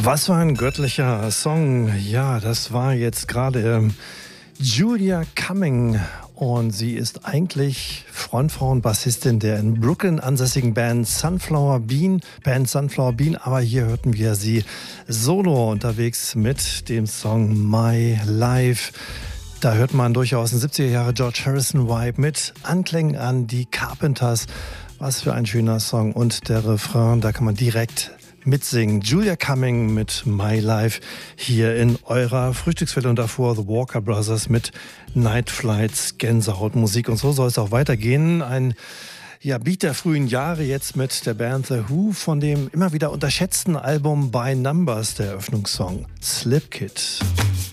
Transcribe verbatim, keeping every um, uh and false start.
Was für ein göttlicher Song. Ja, das war jetzt gerade ähm, Julia Cumming. Und sie ist eigentlich Frontfrau und Bassistin der in Brooklyn ansässigen Band Sunflower Bean. Band Sunflower Bean, aber hier hörten wir sie solo unterwegs mit dem Song My Life. Da hört man durchaus ein siebziger Jahre George Harrison-Vibe mit Anklängen an die Carpenters. Was für ein schöner Song. Und der Refrain, da kann man direkt mitsingen. Julia Cumming mit My Life hier in eurer Frühstückswelle und davor The Walker Brothers mit Night Flights, Gänsehautmusik. Und so soll es auch weitergehen. Ein ja, Beat der frühen Jahre jetzt mit der Band The Who von dem immer wieder unterschätzten Album By Numbers, der Eröffnungssong Slip Kid.